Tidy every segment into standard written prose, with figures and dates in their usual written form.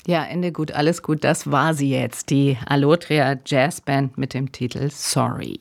Ja, Ende gut, alles gut, das war sie jetzt, die Allotria Jazzband mit dem Titel Sorry.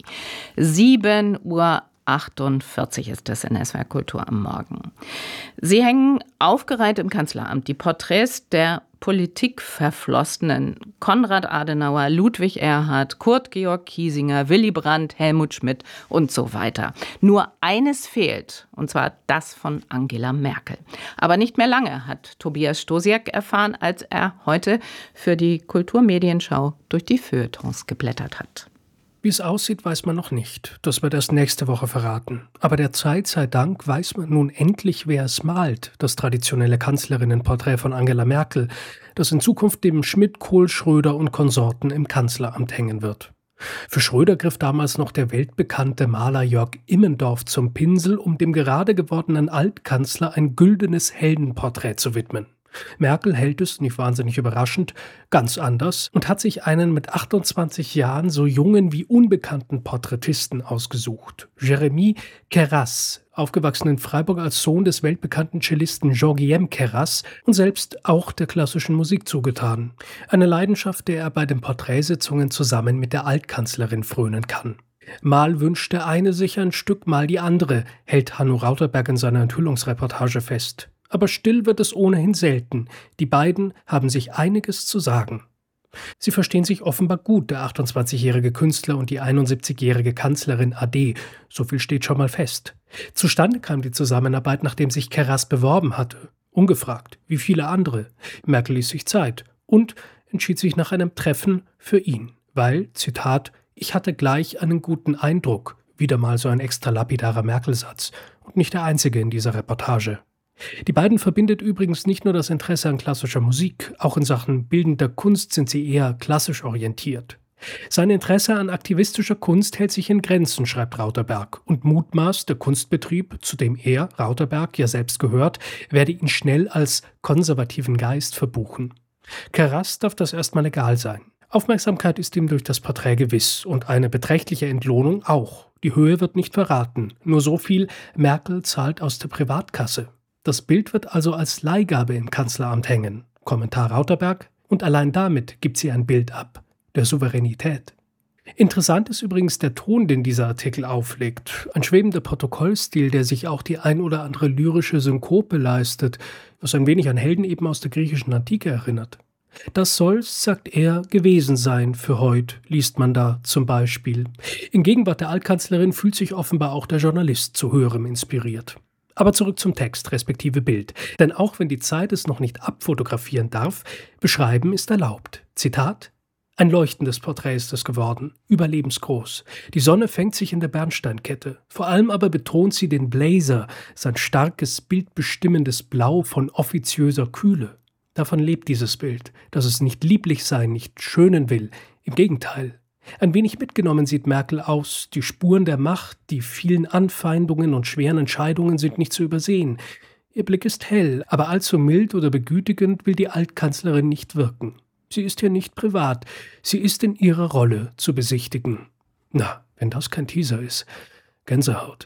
7:48 Uhr ist es in SWR Kultur am Morgen. Sie hängen aufgereiht im Kanzleramt die Porträts der Politikverflossenen Konrad Adenauer, Ludwig Erhard, Kurt Georg Kiesinger, Willy Brandt, Helmut Schmidt und so weiter. Nur eines fehlt, und zwar das von Angela Merkel. Aber nicht mehr lange, hat Tobias Stosiak erfahren, als er heute für die Kulturmedienschau durch die Feuilletons geblättert hat. Wie es aussieht, weiß man noch nicht. Das wird erst nächste Woche verraten. Aber der Zeit sei Dank weiß man nun endlich, wer es malt, das traditionelle Kanzlerinnenporträt von Angela Merkel, das in Zukunft neben Schmidt, Kohl, Schröder und Konsorten im Kanzleramt hängen wird. Für Schröder griff damals noch der weltbekannte Maler Jörg Immendorf zum Pinsel, um dem gerade gewordenen Altkanzler ein güldenes Heldenporträt zu widmen. Merkel hält es, nicht wahnsinnig überraschend, ganz anders und hat sich einen mit 28 Jahren so jungen wie unbekannten Porträtisten ausgesucht. Jérémy Queyras, aufgewachsen in Freiburg als Sohn des weltbekannten Cellisten Jean-Guillaume Queyras und selbst auch der klassischen Musik zugetan. Eine Leidenschaft, der er bei den Porträtsitzungen zusammen mit der Altkanzlerin frönen kann. Mal wünscht der eine sich ein Stück, mal die andere, hält Hanno Rauterberg in seiner Enthüllungsreportage fest. Aber still wird es ohnehin selten. Die beiden haben sich einiges zu sagen. Sie verstehen sich offenbar gut, der 28-jährige Künstler und die 71-jährige Kanzlerin AD. So viel steht schon mal fest. Zustande kam die Zusammenarbeit, nachdem sich Queyras beworben hatte. Ungefragt, wie viele andere. Merkel ließ sich Zeit und entschied sich nach einem Treffen für ihn. Weil, Zitat, ich hatte gleich einen guten Eindruck. Wieder mal so ein extra lapidarer Merkel-Satz. Und nicht der einzige in dieser Reportage. Die beiden verbindet übrigens nicht nur das Interesse an klassischer Musik, auch in Sachen bildender Kunst sind sie eher klassisch orientiert. Sein Interesse an aktivistischer Kunst hält sich in Grenzen, schreibt Rauterberg, und mutmaßt, der Kunstbetrieb, zu dem er, Rauterberg, ja selbst gehört, werde ihn schnell als konservativen Geist verbuchen. Queyras darf das erstmal egal sein. Aufmerksamkeit ist ihm durch das Porträt gewiss und eine beträchtliche Entlohnung auch. Die Höhe wird nicht verraten, nur so viel, Merkel zahlt aus der Privatkasse. Das Bild wird also als Leihgabe im Kanzleramt hängen. Kommentar Rauterberg. Und allein damit gibt sie ein Bild ab. Der Souveränität. Interessant ist übrigens der Ton, den dieser Artikel auflegt. Ein schwebender Protokollstil, der sich auch die ein oder andere lyrische Synkope leistet, was ein wenig an Helden eben aus der griechischen Antike erinnert. Das soll's, sagt er, gewesen sein für heut, liest man da zum Beispiel. In Gegenwart der Altkanzlerin fühlt sich offenbar auch der Journalist zu Höherem inspiriert. Aber zurück zum Text, respektive Bild. Denn auch wenn die Zeit es noch nicht abfotografieren darf, beschreiben ist erlaubt. Zitat: Ein leuchtendes Porträt ist es geworden, überlebensgroß. Die Sonne fängt sich in der Bernsteinkette. Vor allem aber betont sie den Blazer, sein starkes, bildbestimmendes Blau von offiziöser Kühle. Davon lebt dieses Bild, dass es nicht lieblich sein, nicht schönen will. Im Gegenteil. Ein wenig mitgenommen sieht Merkel aus. Die Spuren der Macht, die vielen Anfeindungen und schweren Entscheidungen sind nicht zu übersehen. Ihr Blick ist hell, aber allzu mild oder begütigend will die Altkanzlerin nicht wirken. Sie ist hier nicht privat, sie ist in ihrer Rolle zu besichtigen. Na, wenn das kein Teaser ist. Gänsehaut.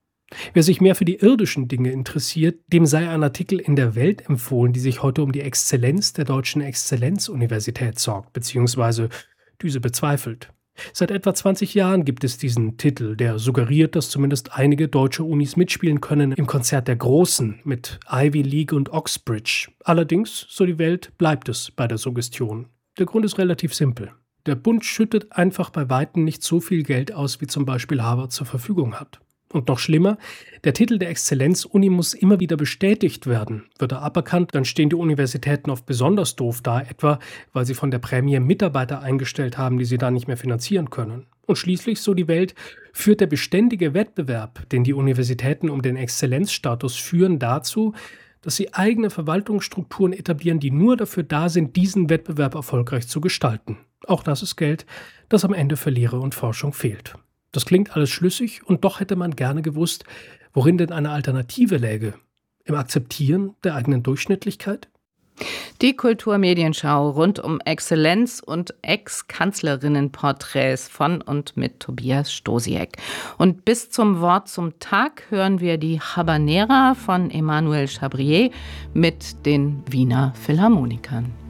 Wer sich mehr für die irdischen Dinge interessiert, dem sei ein Artikel in der Welt empfohlen, die sich heute um die Exzellenz der Deutschen Exzellenzuniversität sorgt, beziehungsweise diese bezweifelt. Seit etwa 20 Jahren gibt es diesen Titel, der suggeriert, dass zumindest einige deutsche Unis mitspielen können im Konzert der Großen mit Ivy League und Oxbridge. Allerdings, so die Welt, bleibt es bei der Suggestion. Der Grund ist relativ simpel. Der Bund schüttet einfach bei Weitem nicht so viel Geld aus, wie zum Beispiel Harvard zur Verfügung hat. Und noch schlimmer, der Titel der Exzellenzuni muss immer wieder bestätigt werden. Wird er aberkannt, dann stehen die Universitäten oft besonders doof da, etwa weil sie von der Prämie Mitarbeiter eingestellt haben, die sie dann nicht mehr finanzieren können. Und schließlich, so die Welt, führt der beständige Wettbewerb, den die Universitäten um den Exzellenzstatus führen, dazu, dass sie eigene Verwaltungsstrukturen etablieren, die nur dafür da sind, diesen Wettbewerb erfolgreich zu gestalten. Auch das ist Geld, das am Ende für Lehre und Forschung fehlt. Das klingt alles schlüssig und doch hätte man gerne gewusst, worin denn eine Alternative läge. Im Akzeptieren der eigenen Durchschnittlichkeit? Die Kulturmedienschau rund um Exzellenz- und Ex-Kanzlerinnenporträts von und mit Tobias Stosiak. Und bis zum Wort zum Tag hören wir die Habanera von Emmanuel Chabrier mit den Wiener Philharmonikern.